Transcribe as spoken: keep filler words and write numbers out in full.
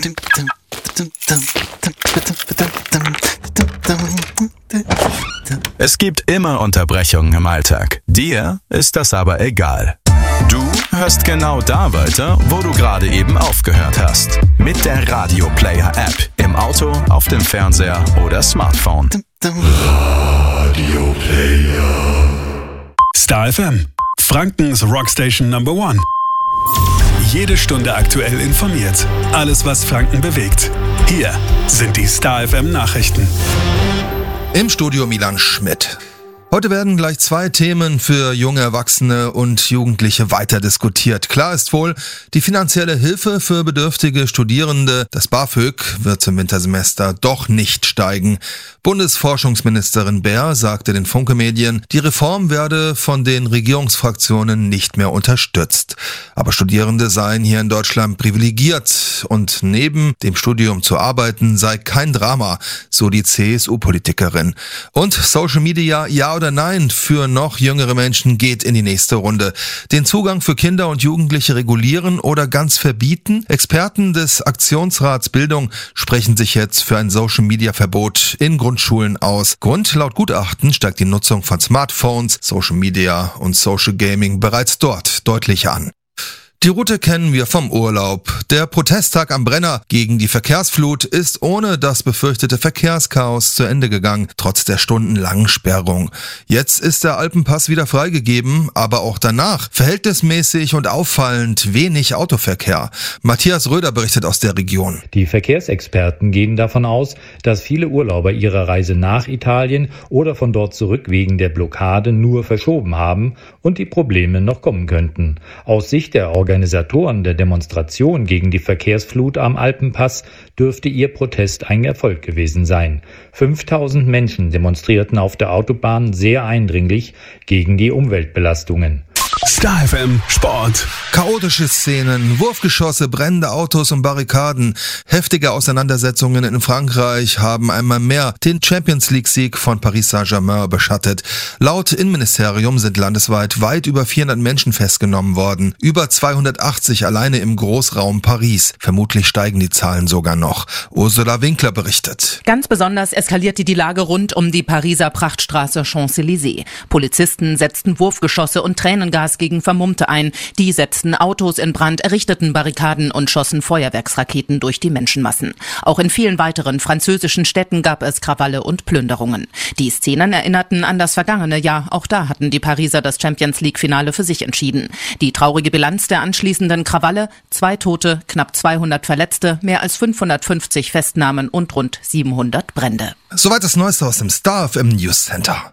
Es gibt immer Unterbrechungen im Alltag. Dir ist das aber egal. Du hörst genau da weiter, wo du gerade eben aufgehört hast. Mit der Radio Player App. Im Auto, auf dem Fernseher oder Smartphone. Radio Player. Star F M. Frankens Rockstation Number One. Jede Stunde aktuell informiert. Alles, was Franken bewegt. Hier sind die Star F M Nachrichten. Im Studio Milan Schmidt. Heute werden gleich zwei Themen für junge Erwachsene und Jugendliche weiter diskutiert. Klar ist wohl, die finanzielle Hilfe für bedürftige Studierende, das BAföG, wird zum Wintersemester doch nicht steigen. Bundesforschungsministerin Baer sagte den Funke-Medien, die Reform werde von den Regierungsfraktionen nicht mehr unterstützt. Aber Studierende seien hier in Deutschland privilegiert und neben dem Studium zu arbeiten sei kein Drama, so die C S U-Politikerin. Und Social Media, ja oder nein, für noch jüngere Menschen geht in die nächste Runde. Den Zugang für Kinder und Jugendliche regulieren oder ganz verbieten? Experten des Aktionsrats Bildung sprechen sich jetzt für ein Social-Media-Verbot in Grundschulen aus. Grund: laut Gutachten steigt die Nutzung von Smartphones, Social Media und Social Gaming bereits dort deutlich an. Die Route kennen wir vom Urlaub. Der Protesttag am Brenner gegen die Verkehrsflut ist ohne das befürchtete Verkehrschaos zu Ende gegangen, trotz der stundenlangen Sperrung. Jetzt ist der Alpenpass wieder freigegeben, aber auch danach verhältnismäßig und auffallend wenig Autoverkehr. Matthias Röder berichtet aus der Region. Die Verkehrsexperten gehen davon aus, dass viele Urlauber ihre Reise nach Italien oder von dort zurück wegen der Blockade nur verschoben haben und die Probleme noch kommen könnten. Aus Sicht der Organisation Organisatoren der Demonstration gegen die Verkehrsflut am Alpenpass dürfte ihr Protest ein Erfolg gewesen sein. fünftausend Menschen demonstrierten auf der Autobahn sehr eindringlich gegen die Umweltbelastungen. Star F M Sport. Chaotische Szenen, Wurfgeschosse, brennende Autos und Barrikaden. Heftige Auseinandersetzungen in Frankreich haben einmal mehr den Champions-League-Sieg von Paris Saint-Germain beschattet. Laut Innenministerium sind landesweit weit über vierhundert Menschen festgenommen worden. Über zweihundertachtzig alleine im Großraum Paris. Vermutlich steigen die Zahlen sogar noch. Ursula Winkler berichtet. Ganz besonders eskalierte die Lage rund um die Pariser Prachtstraße Champs-Élysées. Polizisten setzten Wurfgeschosse und Tränengas gegen Vermummte ein. Die setzten Autos in Brand, errichteten Barrikaden und schossen Feuerwerksraketen durch die Menschenmassen. Auch in vielen weiteren französischen Städten gab es Krawalle und Plünderungen. Die Szenen erinnerten an das vergangene Jahr. Auch da hatten die Pariser das Champions-League-Finale für sich entschieden. Die traurige Bilanz der anschließenden Krawalle: zwei Tote, knapp zweihundert Verletzte, mehr als fünfhundertfünfzig Festnahmen und rund siebenhundert Brände. Soweit das Neueste aus dem Star F M News Center.